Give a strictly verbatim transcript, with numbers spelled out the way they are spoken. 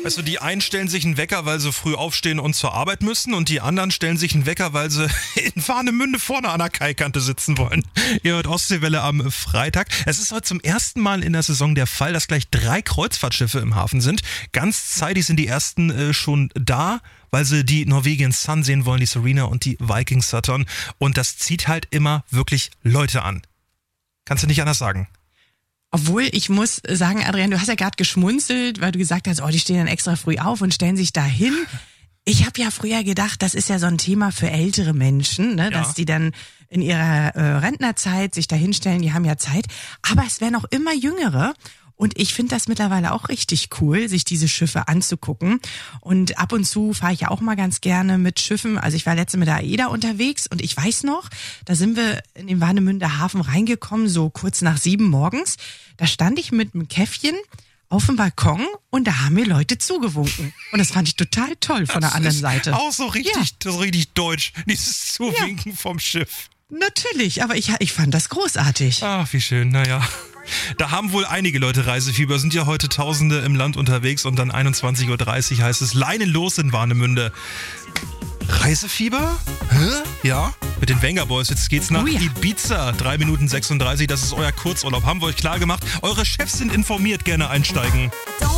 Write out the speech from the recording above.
Weißt du, die einen stellen sich einen Wecker, weil sie früh aufstehen und zur Arbeit müssen und die anderen stellen sich einen Wecker, weil sie in Warnemünde vorne an der Kaikante sitzen wollen. Ihr hört Ostseewelle am Freitag. Es ist heute zum ersten Mal in der Saison der Fall, dass gleich drei Kreuzfahrtschiffe im Hafen sind. Ganz zeitig sind die ersten äh, schon da, weil sie die Norwegian Sun sehen wollen, die Serena und die Viking Saturn. Und das zieht halt immer wirklich Leute an. Kannst du nicht anders sagen. Obwohl, ich muss sagen, Adrian, du hast ja gerade geschmunzelt, weil du gesagt hast, oh, die stehen dann extra früh auf und stellen sich da hin. Ich habe ja früher gedacht, das ist ja so ein Thema für ältere Menschen, ne, Ja. dass die dann in ihrer äh, Rentnerzeit sich da hinstellen, die haben ja Zeit. Aber es werden auch immer Jüngere. Und ich finde das mittlerweile auch richtig cool, sich diese Schiffe anzugucken. Und ab und zu fahre ich ja auch mal ganz gerne mit Schiffen. Also ich war letztens mit der AIDA unterwegs und ich weiß noch, da sind wir in den Warnemünder Hafen reingekommen, so kurz nach sieben morgens. Da stand ich mit einem Käffchen auf dem Balkon und da haben mir Leute zugewunken. Und das fand ich total toll von der anderen Seite. Auch so richtig, Ja. das ist richtig deutsch, dieses Zuwinken vom Schiff. Natürlich, aber ich, ich fand das großartig. Ach, wie schön, naja. Da haben wohl einige Leute Reisefieber, sind ja heute Tausende im Land unterwegs und dann einundzwanzig Uhr dreißig heißt es Leinen los in Warnemünde. Reisefieber? Hä? Ja? Mit den Wenger Boys, jetzt geht's nach Oh ja. Ibiza. drei Minuten sechsunddreißig, das ist euer Kurzurlaub. Haben wir euch klar gemacht. Eure Chefs sind informiert, gerne einsteigen.